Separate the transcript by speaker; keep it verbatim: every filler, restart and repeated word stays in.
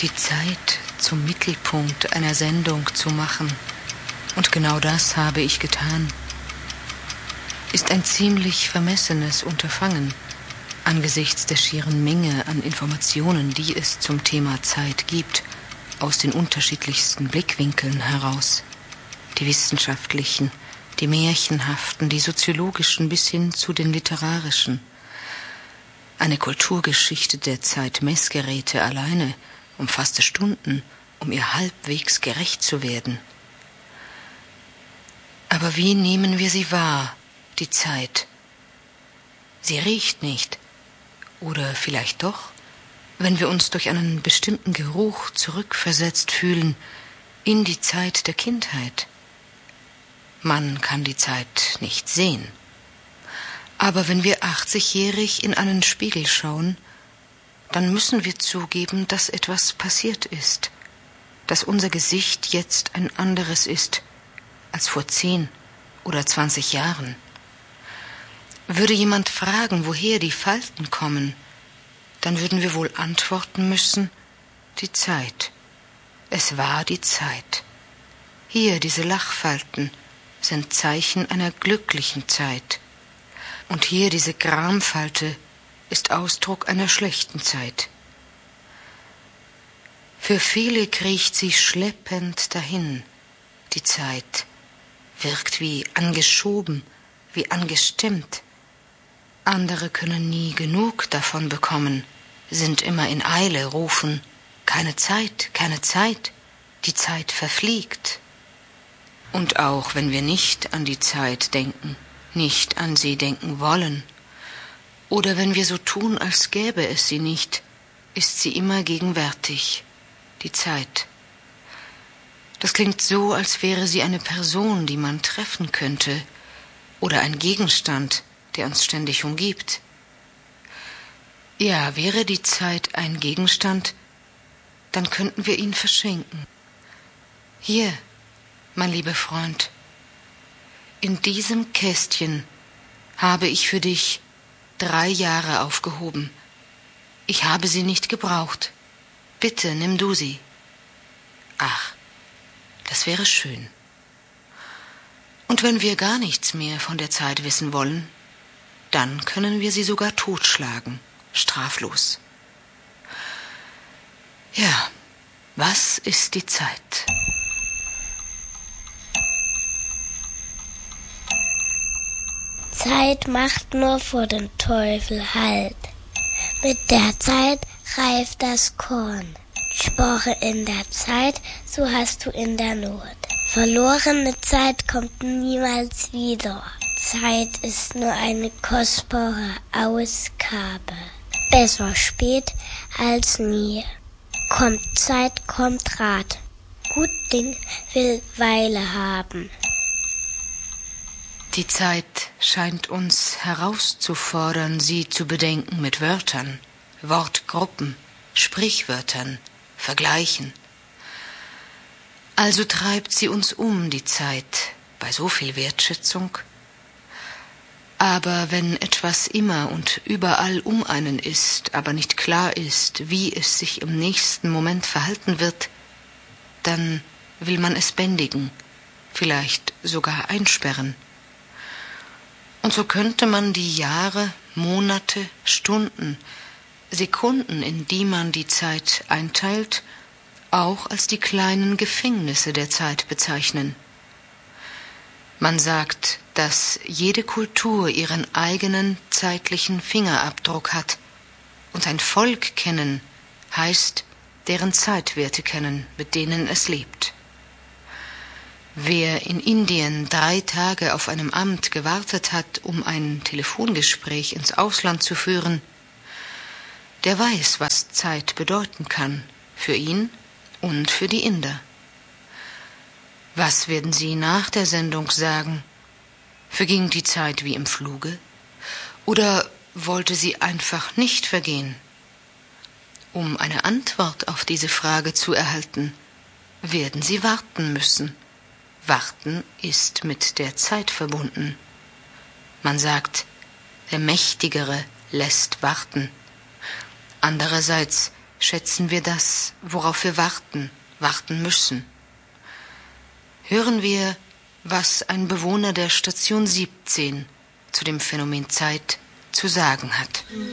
Speaker 1: die Zeit zum Mittelpunkt einer Sendung zu machen, und genau das habe ich getan, ist ein ziemlich vermessenes Unterfangen angesichts der schieren Menge an Informationen, die es zum Thema Zeit gibt, aus den unterschiedlichsten Blickwinkeln heraus. Die wissenschaftlichen, die märchenhaften, die soziologischen bis hin zu den literarischen. Eine Kulturgeschichte der Zeitmessgeräte alleine umfasste Stunden, um ihr halbwegs gerecht zu werden. Aber wie nehmen wir sie wahr, die Zeit? Sie riecht nicht. Oder vielleicht doch, wenn wir uns durch einen bestimmten Geruch zurückversetzt fühlen in die Zeit der Kindheit. Man kann die Zeit nicht sehen. Aber wenn wir achtzigjährig in einen Spiegel schauen, dann müssen wir zugeben, dass etwas passiert ist, dass unser Gesicht jetzt ein anderes ist als vor zehn oder zwanzig Jahren. Würde jemand fragen, woher die Falten kommen, dann würden wir wohl antworten müssen, die Zeit. Es war die Zeit. Hier, diese Lachfalten, sind Zeichen einer glücklichen Zeit. Und hier, diese Gramfalte, ist Ausdruck einer schlechten Zeit. Für viele kriecht sie schleppend dahin, die Zeit, wirkt wie angeschoben, wie angestemmt. Andere können nie genug davon bekommen, sind immer in Eile, rufen, keine Zeit, keine Zeit, die Zeit verfliegt. Und auch wenn wir nicht an die Zeit denken, nicht an sie denken wollen, oder wenn wir so tun, als gäbe es sie nicht, ist sie immer gegenwärtig, die Zeit. Das klingt so, als wäre sie eine Person, die man treffen könnte, oder ein Gegenstand, der uns ständig umgibt. Ja, wäre die Zeit ein Gegenstand, dann könnten wir ihn verschenken. Hier, mein lieber Freund, in diesem Kästchen habe ich für dich drei Jahre aufgehoben. Ich habe sie nicht gebraucht. Bitte, nimm du sie. Ach, das wäre schön. Und wenn wir gar nichts mehr von der Zeit wissen wollen, dann können wir sie sogar totschlagen, straflos. Ja, was ist die Zeit?
Speaker 2: Zeit macht nur vor dem Teufel Halt. Mit der Zeit reift das Korn. Spore in der Zeit, so hast du in der Not. Verlorene Zeit kommt niemals wieder. Zeit ist nur eine kostbare Ausgabe. Besser spät als nie. Kommt Zeit, kommt Rat. Gut Ding will Weile haben.
Speaker 1: Die Zeit scheint uns herauszufordern, sie zu bedenken mit Wörtern, Wortgruppen, Sprichwörtern, Vergleichen. Also treibt sie uns um, die Zeit, bei so viel Wertschätzung. Aber wenn etwas immer und überall um einen ist, aber nicht klar ist, wie es sich im nächsten Moment verhalten wird, dann will man es bändigen, vielleicht sogar einsperren. Und so könnte man die Jahre, Monate, Stunden, Sekunden, in die man die Zeit einteilt, auch als die kleinen Gefängnisse der Zeit bezeichnen. Man sagt, dass jede Kultur ihren eigenen zeitlichen Fingerabdruck hat, und ein Volk kennen heißt, deren Zeitwerte kennen, mit denen es lebt. Wer in Indien drei Tage auf einem Amt gewartet hat, um ein Telefongespräch ins Ausland zu führen, der weiß, was Zeit bedeuten kann, für ihn und für die Inder. Was werden Sie nach der Sendung sagen? Verging die Zeit wie im Fluge? Oder wollte sie einfach nicht vergehen? Um eine Antwort auf diese Frage zu erhalten, werden Sie warten müssen. Warten ist mit der Zeit verbunden. Man sagt, der Mächtigere lässt warten. Andererseits schätzen wir das, worauf wir warten, warten müssen. Hören wir, was ein Bewohner der Station siebzehn zu dem Phänomen Zeit zu sagen hat.